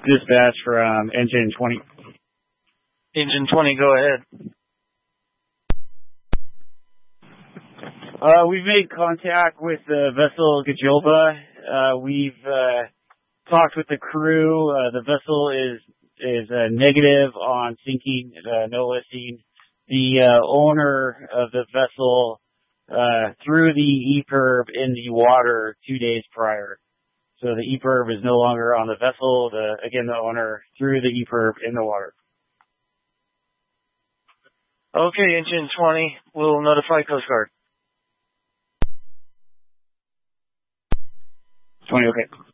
Dispatch from Engine 20. Engine 20, go ahead. We've made contact with the vessel Gajoba. We've talked with the crew. The vessel is negative on sinking, no listing. The owner of the vessel threw the EPIRB in the water 2 days prior. So the EPIRB is no longer on the vessel. The owner threw the EPIRB in the water. Okay, Engine 20, we'll notify Coast Guard. 20, okay.